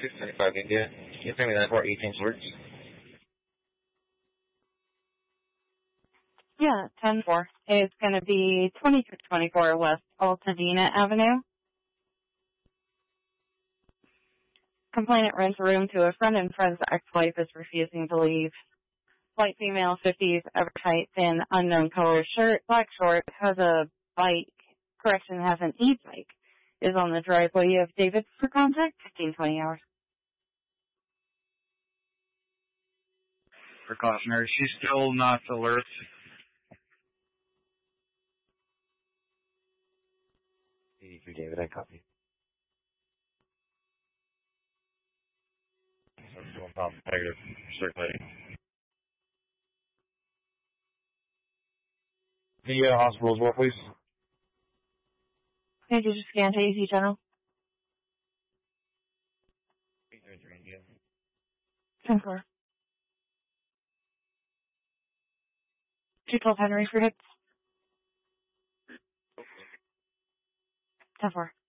625 India. You tell me that for 18 words. Yeah, 10-4. It's going to be 2624 West Altadena Avenue. Complainant rents a room to a friend, and friend's ex-wife is refusing to leave. White female, 50s, average height, thin, unknown color shirt, black shorts, has a bike, has an e-bike, is on the driveway. You have David for contact, 1520 hours. Precautionary. She's still not alert. For David, I copy. Negative, circulating. The hospital as well, please. Did you just scan to AZ General? 10-4. 212 Henry for hits. 10-4.